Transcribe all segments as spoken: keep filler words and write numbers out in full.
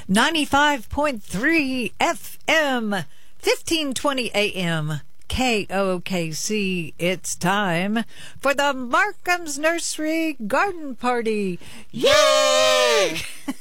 ninety-five point three F M, fifteen twenty A M, K O K C. It's time for the Markham's Nursery Garden Party. Yay!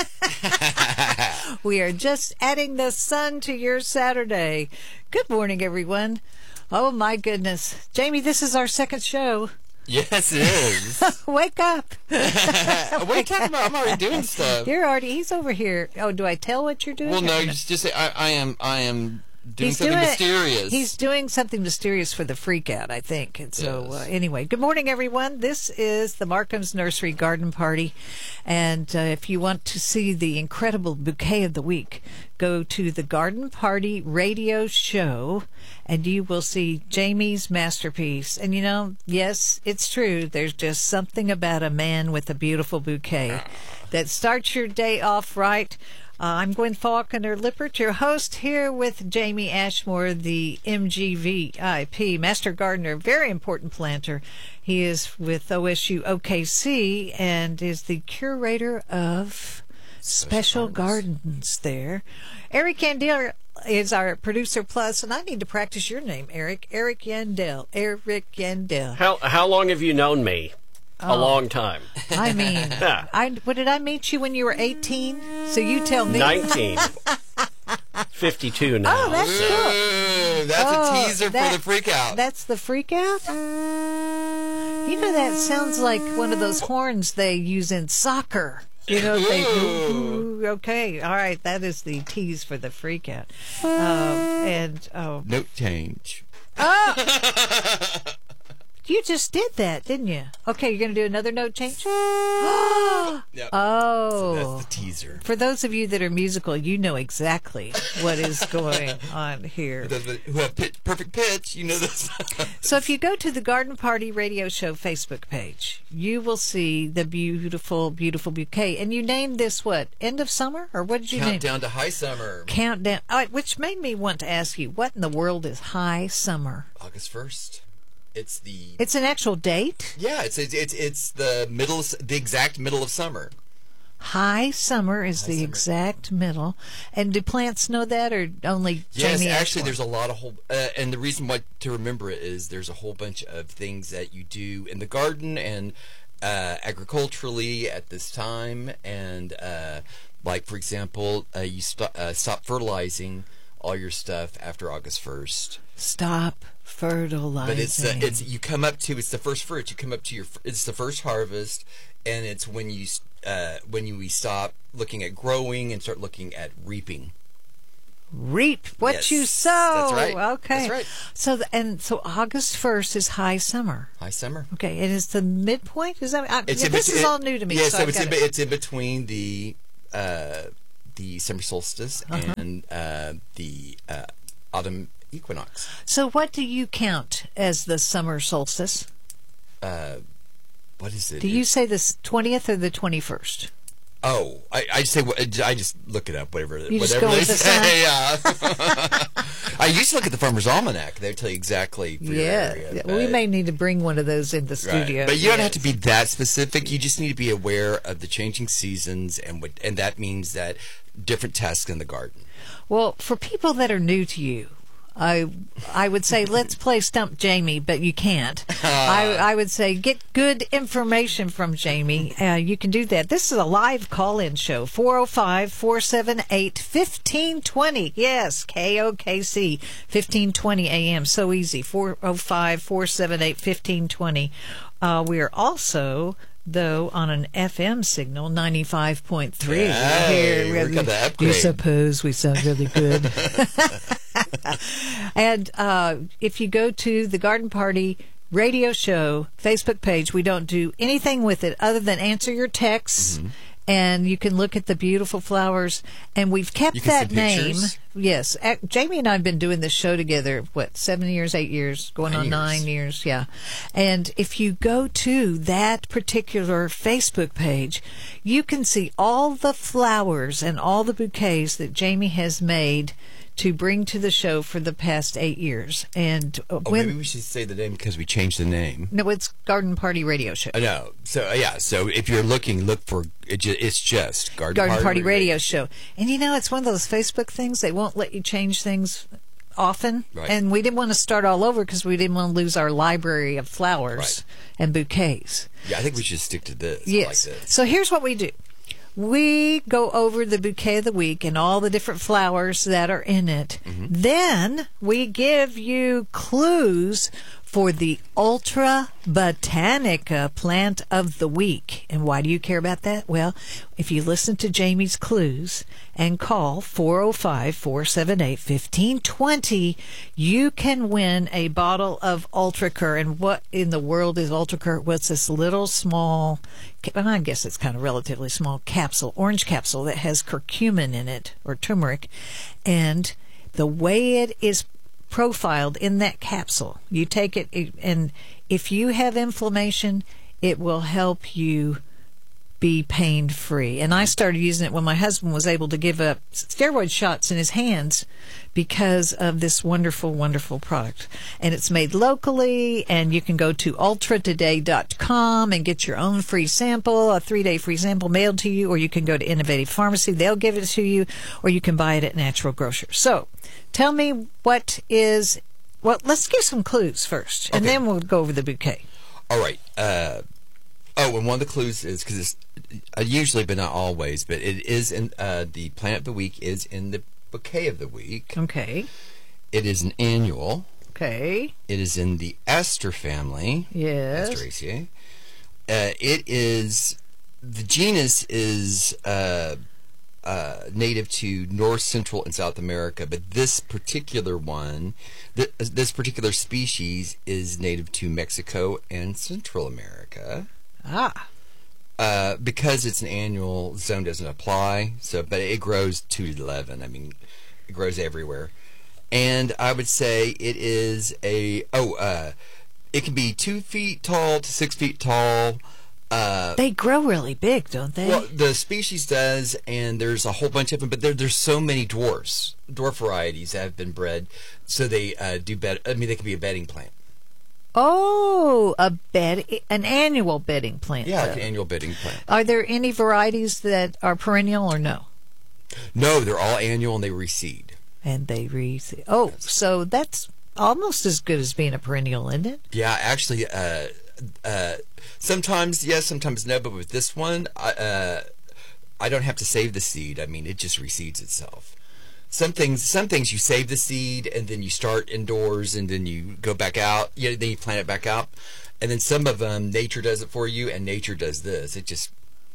We are just adding the sun to your Saturday. Good morning, everyone. Oh, my goodness. Jamie, this is our second show. Yes, it is. Wake up. Wake up. I'm already doing stuff. You're already, he's over here. Oh, do I tell what you're doing? Well, no, you just, just say, I, I am, I am doing he's something doing, mysterious. He's doing something mysterious for the freak out, I think. And so, Yes. uh, anyway, good morning, everyone. This is the Markham's Nursery Garden Party. And uh, if you want to see the incredible bouquet of the week, go to the Garden Party radio show and you will see Jamie's masterpiece. And you know, yes, it's true. There's just something about a man with a beautiful bouquet that starts your day off right. Uh, I'm Gwen Faulconer Lippert, your host, here with Jamie Ashmore, the M G V I P, Master Gardener, very important planter. He is with O S U O K C and is the curator of Special, Special Gardens. Gardens there. Eric Yandel is our producer plus, and I need to practice your name, Eric. Eric Yandel. Eric Yandel. How how long have you known me? Oh, a long time. I mean, yeah. I, what, did I meet you when you were eighteen? So you tell me. nineteen. fifty-two now. Oh, that's Ooh, cool. that's oh, a teaser that, for the freak out. That's the freak out? You know, that sounds like one of those horns they use in soccer. You know, they ooh, ooh, okay, all right, that is the tease for the freak out. Um, and, oh. Note change. Oh! You just did that, didn't you? Okay, you're going to do another note change? Yep. Oh. So that's the teaser. For those of you that are musical, you know exactly what is going on here. Who have pitch, perfect pitch, you know this. So if you go to the Garden Party Radio Show Facebook page, you will see the beautiful, beautiful bouquet. And you named this what? End of summer? Or what did you name? Countdown to high summer. Countdown. Oh, which made me want to ask you, what in the world is high summer? August first. It's the. It's an actual date? Yeah, it's it's it's, it's the middle, the exact middle of summer. High summer is High the summer. exact middle. And do plants know that, or only Yes, Jamie actually, Ashmore? there's a lot of whole, uh, and the reason why to remember it is there's a whole bunch of things that you do in the garden and uh, agriculturally at this time, and uh, like for example, uh, you st- uh, stop fertilizing all your stuff after August first. Stop fertilizing. But it's the, it's you come up to it's the first fruit. You come up to your it's the first harvest, and it's when you uh, when you we stop looking at growing and start looking at reaping. Reap what Yes, you sow. that's right. Okay. That's right. So the, and so August first is high summer. High summer. Okay, and it's the midpoint. Is that? I, It's yeah, in this bet- is it- all new to me. Yeah, so so I've it's in, gotta- be- it's in between the uh, the summer solstice Uh-huh. and uh, the uh, autumn equinox. So what do you count as the summer solstice? Uh, what is it? Do you It's- say the twentieth or the twenty-first? Oh, I, I just say I just look it up. Whatever, You just whatever go they with the say. Yeah. I used to look at the Farmer's Almanac. They would tell you exactly for your Yeah, area. yeah. we but- may need to bring one of those in the studio. Right. But you don't have Yes. to be that specific. You just need to be aware of the changing seasons, and what, and that means that different tasks in the garden. Well, for people that are new to you, I I would say let's play Stump Jamie, but you can't. I, I would say get good information from Jamie. Uh, you can do that. This is a live call-in show, four oh five, four seven eight, fifteen twenty. Yes, K O K C, fifteen twenty A M. So easy, four oh five, four seven eight, fifteen twenty. Uh, we are also... though on an F M signal, ninety-five point three. Hey, Here, we got the you upgrade. suppose we sound really good. And uh, if you go to the Garden Party Radio Show Facebook page, we don't do anything with it other than answer your texts. Mm-hmm. And you can look at the beautiful flowers. And we've kept You can that see name. pictures? Yes. Uh, Jamie and I have been doing this show together, what, seven years, eight years, going Nine on years. nine years. Yeah. And if you go to that particular Facebook page, you can see all the flowers and all the bouquets that Jamie has made to bring to the show for the past eight years. And uh, Oh, when maybe we should say the name because we changed the name. no, it's Garden Party Radio Show. I know. So uh, yeah. So if you're looking, look for it. Ju- it's just Garden, Garden Party, Party Radio Show. And you know, it's one of those Facebook things. They won't let you change things often. Right. And we didn't want to start all over because we didn't want to lose our library of flowers Right. and bouquets. Yeah, I think we should stick to this. Yes. I like this. So here's what we do. We go over the bouquet of the week and all the different flowers that are in it. Mm-hmm. Then we give you clues for the Ultra Botanica plant of the week. And why do you care about that? Well, if you listen to Jamie's clues and call four oh five, four seven eight, one five two oh, you can win a bottle of Ultracur. And what in the world is Ultracur? Well, it's this little small, I guess it's kind of relatively small capsule, orange capsule that has curcumin in it, or turmeric. And the way it is profiled in that capsule, you take it, and if you have inflammation, it will help you be pain free. And I started using it when my husband was able to give up steroid shots in his hands because of this wonderful, wonderful product. And it's made locally, and you can go to ultra today dot com and get your own free sample, a three-day free sample mailed to you, or you can go to Innovative Pharmacy. They'll give it to you, or you can buy it at Natural Grocers. So tell me what is, well, let's give some clues first, and Okay. then we'll go over the bouquet. All right. Uh, oh, and one of the clues is because it's uh, usually, but not always, but it is in uh, the plant of the week is in the bouquet of the week. Okay. It is an annual. Okay. It is in the Aster family. Yes. Asteraceae. Uh, it is the genus is uh, uh, native to North, Central, and South America, but this particular one, th- this particular species, is native to Mexico and Central America. Ah. Uh, because it's an annual, zone doesn't apply. So, but it grows two to eleven. I mean, it grows everywhere. And I would say it is a oh, uh, it can be two feet tall to six feet tall. Uh, They grow really big, don't they? well, the species does, and there's a whole bunch of them. But there, there's so many dwarfs, dwarf varieties that have been bred, so they uh, do better. I mean, they can be a bedding plant. Oh, a bed, an annual bedding plant. Yeah, though. like an annual bedding plant. Are there any varieties that are perennial or no? No, they're all annual and they reseed. And they re. Oh, so that's almost as good as being a perennial, isn't it? Yeah, actually, uh, uh, sometimes yes, sometimes no. But with this one, I, uh, I don't have to save the seed. I mean, it just reseeds itself. Some things, some things you save the seed and then you start indoors and then you go back out. You know, then you plant it back out. And then some of them, nature does it for you, and nature does this. It just,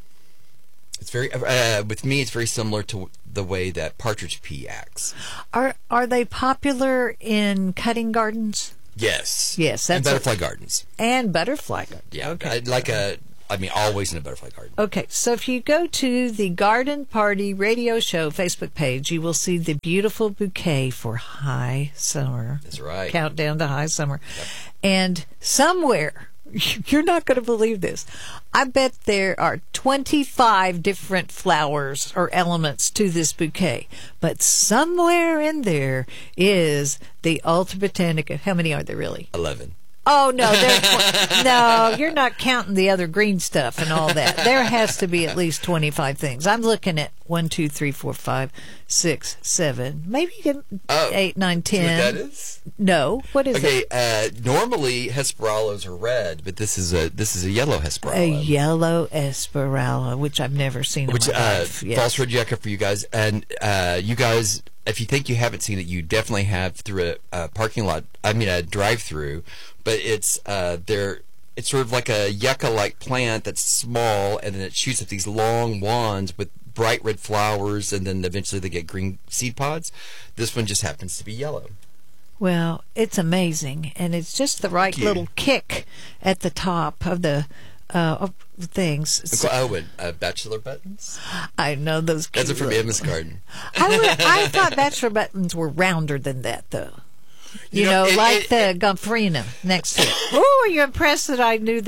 it's very uh, with me. It's very similar to the way that partridge pea acts. Are are they popular in cutting gardens Yes. Yes, and that's butterfly gardens. and butterfly gardens? Yeah. Okay. I- like a, I mean, always in a butterfly garden. Okay, so if you go to the Garden Party Radio Show Facebook page, you will see the beautiful bouquet for high summer. That's right. Countdown to high summer. And somewhere, you're not going to believe this, I bet there are twenty-five different flowers or elements to this bouquet. But somewhere in there is the Ultra Botanica. How many are there really? Eleven. Oh no, there's tw- no. You're not counting the other green stuff and all that. There has to be at least twenty-five things. I'm looking at one, two, three, four, five, six, seven, maybe even Oh, eight, nine, See what that ten. is? No, what is Okay, it? uh, normally Hesperallas are red, but this is a this is a yellow A Hesperalla. yellow Esperalla, which I've never seen in Which my uh, life. Yes. false red yucca for you guys, and uh, you guys, if you think you haven't seen it, you definitely have through a, a parking lot. I mean, a drive-through, but it's uh, there. It's sort of like a yucca-like plant that's small, and then it shoots up these long wands with bright red flowers, and then eventually they get green seed pods. This one just happens to be yellow. Well, it's amazing, and it's just the right you. little kick at the top of the uh, of things. So- Oh, and uh, bachelor buttons. I know those. That's it cute from little- Emma's garden. I, would, I thought bachelor buttons were rounder than that, though. You, You know, know, it- like it- the Gomphrena next to it. Oh, are you impressed that I knew the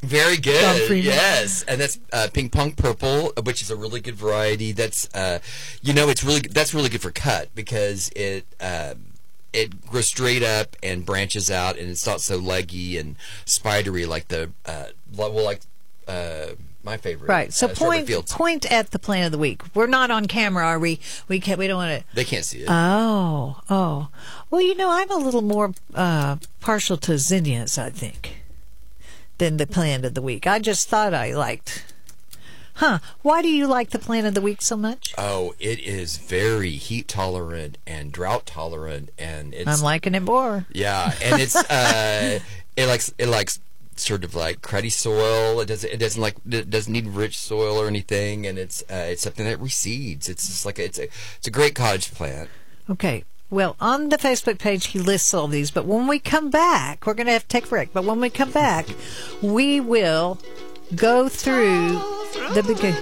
Very good. John Freeman. Yes, and that's uh, Ping Pong Purple, which is a really good variety. That's uh, you know, it's really that's really good for cut because it uh, it grows straight up and branches out, and it's not so leggy and spidery like the uh, well, like uh, my favorite. Right. So uh, Strawberry point Fields. point at the plant of the week. We're not on camera, are we? We can't. We don't want to. They can't see it. Oh, oh. Well, you know, I'm a little more uh, partial to zinnias, I think, than the plant of the week. I just thought I liked. Huh. Why do you like the plant of the week so much? Oh, it is very heat tolerant and drought tolerant, and it's I'm liking it more. yeah, and it's uh, it likes it likes sort of like cruddy soil. It doesn't it doesn't like it doesn't need rich soil or anything, and it's uh, it's something that reseeds. It's just like a, it's a it's a great cottage plant. Okay. Well, on the Facebook page, he lists all these. But when we come back, we're going to have to take a break. But when we come back, we will go through the beginning.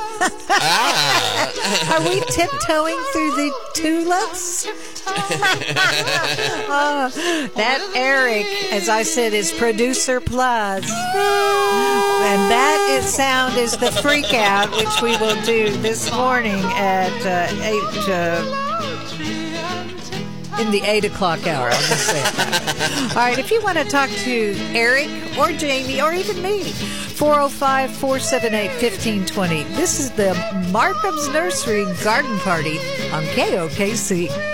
ah. Are we tiptoeing through the tulips? Oh, that Eric, as I said, is producer plus. And that is sound is the freak out, which we will do this morning at uh, eight. Uh, in the eight o'clock hour, I'll just say it. All right, if you want to talk to Eric or Jamie or even me, four oh five, four seven eight, one five two zero. This is the Markham's Nursery Garden Party on K O K C.